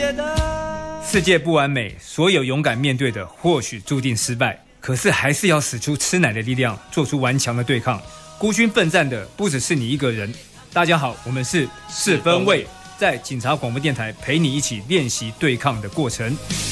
世界不完美，所有勇敢面对的或许注定失败，可是还是要使出吃奶的力量，做出顽强的对抗。孤军奋战的不只是你一个人。大家好，我们是四分卫，在警察广播电台陪你一起练习对抗的过程。